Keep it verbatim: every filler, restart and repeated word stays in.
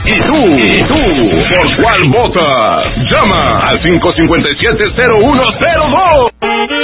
¿Y tú? ¿Y tú? ¿Por cuál votas? Llama al cinco cinco siete cero uno cero dos.